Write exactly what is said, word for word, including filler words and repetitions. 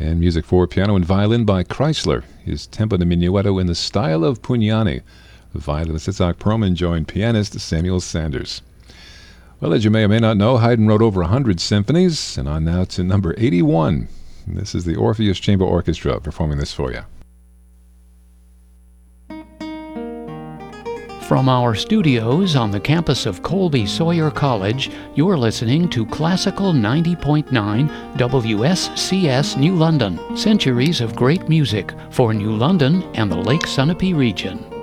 And music for piano and violin by Chrysler is Tempo di Minuetto in the style of Pugnani. Violinist Itzhak Perlman joined pianist Samuel Sanders. Well, as you may or may not know, Haydn wrote over one hundred symphonies, and on now to number eighty-one. And this is the Orpheus Chamber Orchestra performing this for you. From our studios on the campus of Colby Sawyer College, you're listening to Classical ninety point nine W S C S New London, centuries of great music for New London and the Lake Sunapee region.